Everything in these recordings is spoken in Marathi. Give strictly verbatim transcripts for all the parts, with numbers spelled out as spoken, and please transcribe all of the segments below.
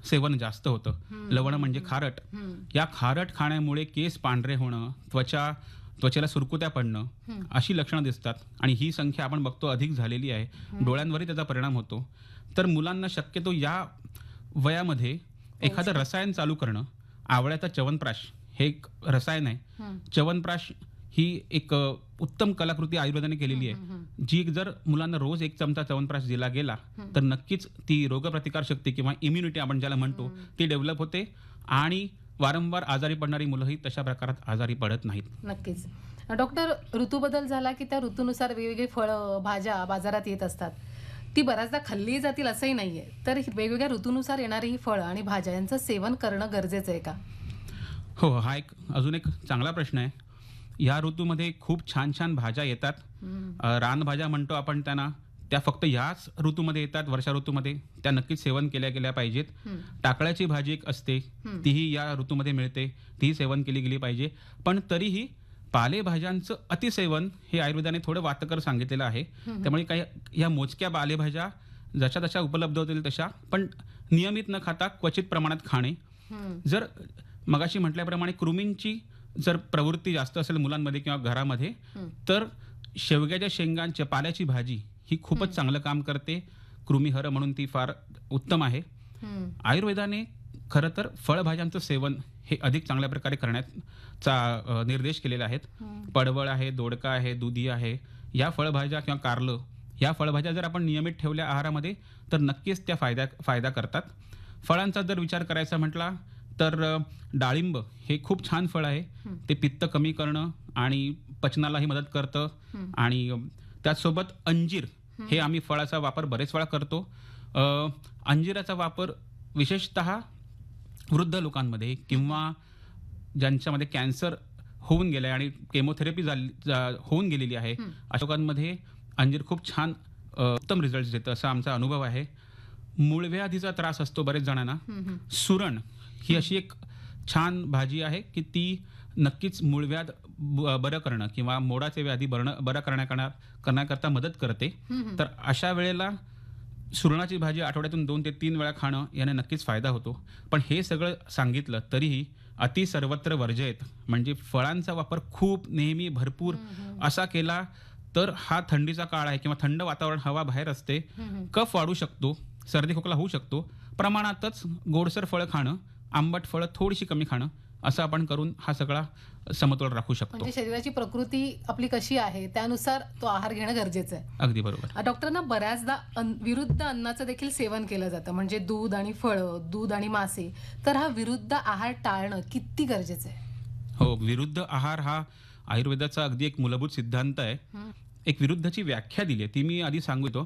सेवन जास्त होतं. लवण म्हणजे खारट. या खारट खाण्यामुळे केस पांढरे होणं, त्वचा त्वचेला सुरकुत्या पडणं अशी लक्षणं दिसतात आणि ही संख्या आपण बघतो अधिक झालेली आहे. डोळ्यांवरही त्याचा परिणाम होतो. तर मुलांना शक्यतो या वयामध्ये एखादं रसायन चालू करणं, आवळ्याचा च्यवनप्राश हे एक रसायन आहे. च्यवनप्राश ही एक अ, उत्तम कलाकृती आयुर्वेदाने केलेली आहे, जी जर मुलांना रोज एक चमचा च्यवनप्राश दिला गेला तर नक्कीच ती रोगप्रतिकार शक्ती किंवा इम्युनिटी आपण ज्याला म्हणतो ती डेव्हलप होते आणि वारंवार आजारी पडणारी मुलंही तशा प्रकारात आजारी पडत नाहीत. नक्कीच. डॉक्टर, ऋतू बदल झाला की त्या ऋतूनुसार वेगवेगळी फळं, भाज्या बाजारात येत असतात. ती बऱ्याचदा खाल्ली जातील असंही नाहीये. तर ही वेगवेगळ्या ऋतूनुसार येणारी ही फळं आणि भाज्या यांचं सेवन करणं गरजेचं आहे का? हो, हा एक अजून एक चांगला प्रश्न आहे. या ऋतूमध्ये खूप छान छान भाज्या येतात. अ, रानभाज्या म्हणतो आपण त्यांना. त्या फक्त याच ऋतूमध्ये येतात, वर्षा ऋतूमध्ये. त्या नक्कीच सेवन केल्या गेल्या पाहिजेत. टाकळ्याची भाजी एक असते, तीही या ऋतूमध्ये मिळते, तीही सेवन केली गेली पाहिजे. पण तरीही पालेभाज्यांचं अतिसेवन हे आयुर्वेदाने थोडं वातकर सांगितलेलं आहे. त्यामुळे काही या मोजक्या पालेभाज्या जशा तशा उपलब्ध होतील तशा, पण नियमित न खाता क्वचित प्रमाणात खाणे. जर मगाशी म्हटल्याप्रमाणे कृमींची जर प्रवृत्ती जास्त असेल मुलांमध्ये किंवा घरामध्ये, तर शेवग्याच्या शेंगांच्या पाल्याची भाजी ही खूपच चांगलं काम करते. कृमीहर म्हणून ती फार उत्तम आहे. आयुर्वेदाने खरं तर फळभाज्यांचं सेवन हे अधिक चांगल्या प्रकारे करण्याचा अ, निर्देश केलेले आहेत. पडवळ आहे, दोडका आहे, दुधी आहे, या फळभाज्या किंवा कारलं या फळभाज्या जर आपण नियमित ठेवल्या आहारामध्ये तर नक्कीच त्या फायदा फायदा करतात. फळांचा जर विचार करायचा म्हटला तर अ, डाळिंब हे खूप छान फळ आहे. ते पित्त कमी करणं आणि पचनालाही मदत करतं. आणि अ, त्याचसोबत अंजीर हे आम्ही फळाचा वापर बरेच वेळा करतो. अ, अंजिराचा वापर विशेषतः वृद्ध लोकांमध्ये किंवा ज्यांच्यामध्ये कॅन्सर होऊन गेलाय आणि केमोथेरपी झाली जा- होऊन गेलेली आहे, अशा लोकांमध्ये अंजीर खूप छान अ, उत्तम रिझल्ट देतं असा आमचा अनुभव आहे. मूळव्याधीचा त्रास असतो बरेच जणांना. सुरण ही अशी एक छान भाजी आहे की ती नक्कीच मूळव्याध ब- बरं करणं किंवा मोडाचे व्याधी बरणं बरं करण्या करण्याकरता मदत करते. तर अशा वेळेला सुरणाची भाजी आठवड्यातून दोन ते तीन वेळा खाणं याने नक्कीच फायदा होतो. पण हे सगळं सांगितलं तरीही अति सर्वत्र वर्जयेत, म्हणजे फळांचा वापर खूप नेहमी भरपूर असा केला तर हा थंडीचा काळ आहे किंवा थंड वातावरण, हवा बाहेर असते, कफ वाढू शकतो, सर्दी खोकला होऊ शकतो. प्रमाणातच गोडसर फळं खाणं, आंबट फळं थोडीशी कमी खाणं, असं आपण करून हा सगळा समतोल राखू शकतो. म्हणजे शरीराची प्रकृती आपली कशी आहे त्यानुसार तो आहार घेणं गरजेचं आहे. अगदी बरोबर. डॉक्टरांना बऱ्याचदा अन्न- विरुद्ध अन्नाचं देखील सेवन केलं जातं, म्हणजे दूध आणि फळं, दूध आणि मासे. तर हा विरुद्ध आहार टाळणं किती गरजेचं आहे? हो, विरुद्ध आहार हा आयुर्वेदाचा अगदी एक मूलभूत सिद्धांत आहे. एक विरुद्धची व्याख्या दिली आहे, ती मी आधी सांगतो.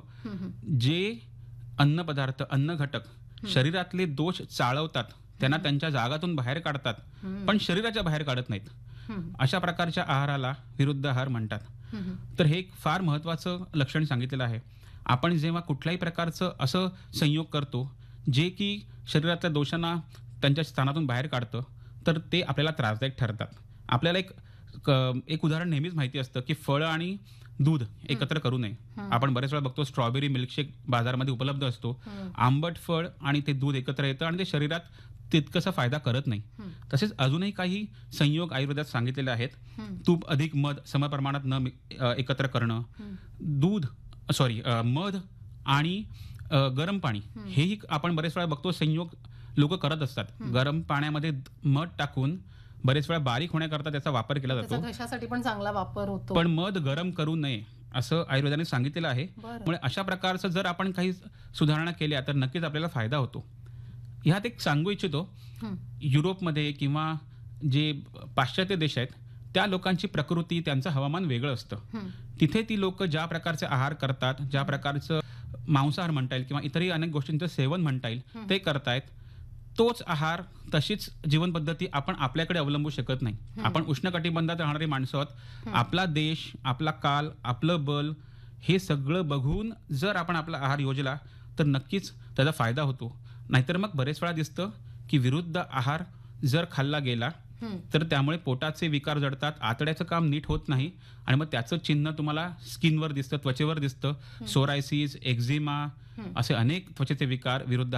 जे अन्न पदार्थ, अन्न घटक शरीरातले दोष चाळवतात, त्यांना त्यांच्या जागातून बाहेर काढतात, पण शरीराच्या बाहेर काढत नाहीत, अशा प्रकारच्या आहाराला विरुद्ध आहार म्हणतात. तर हे एक फार महत्वाचं लक्षण सांगितलेलं आहे. आपण जेव्हा कुठल्याही प्रकारचं असं संयोग करतो जे की शरीरातल्या दोषांना त्यांच्या स्थानातून बाहेर काढतं, तर ते आपल्याला त्रासदायक ठरतात. आपल्याला एक क- एक उदाहरण नेहमीच माहिती असतं की फळं आणि दूध एकत्र करू नये. आपण बरेच वेळा बघतो स्ट्रॉबेरी मिल्कशेक बाजारामध्ये उपलब्ध असतो. आंबट फळ आणि ते दूध एकत्र येतं आणि ते शरीरात तितकसा फायदा करत नाही. तसेच अजूनही काही संयोग आयुर्वेदात सांगितलेले आहेत. तूप अधिक मध समप्रमाणात न मि- अ, एकत्र करणं, दूध सॉरी मध आणि अ, गरम पाणी, हेही आपण बरेच वेळा बघतो संयोग लोक करत असतात. गरम पाण्यामध्ये मध टाकून बरेच वेळा बारीक होण्याकरता त्याचा वापर केला त्याचा जातो. घशासाठी पण चांगला वापर होतो. पण मध गरम करू नये असं आयुर्वेदाने सांगितलेलं आहे. बरं. त्यामुळे अशा प्रकारचं जर आपण काही सुधारणा केल्या तर नक्कीच आपल्याला फायदा होतो. ह्यात एक सांगू इच्छितो, युरोपमध्ये किंवा जे पाश्चात्य देश आहेत त्या लोकांची प्रकृती, त्यांचं हवामान वेगळं असतं. तिथे ती लोक ज्या प्रकारचे आहार करतात, ज्या प्रकारचं मांसाहार म्हणता येईल किंवा इतरही अनेक गोष्टींचं सेवन म्हणता येईल ते करतायत. तोच आहार, तशीच जीवन पद्धती आपण आपल्याकडे अवलंबू शकत नाही. आपण उष्णकटिबंधात राहणारी माणसं आहोत. आपला देश, आपला काल, आपलं बल हे सगळं बघून जर आपण आपला आहार योजला तर नक्कीच त्याचा फायदा होतो. नाहीतर मग बरेच वेळा दिसतं की विरुद्ध आहार जर खाल्ला गेला तर त्यामुळे पोटाचे विकार जडतात, आतड्याचं काम नीट होत नाही आणि मग त्याचं चिन्ह तुम्हाला स्किनवर दिसतं, त्वचेवर दिसतं. सोरायसिस, एक्झिमा असे अनेक त्वचेचे विकार विरुद्ध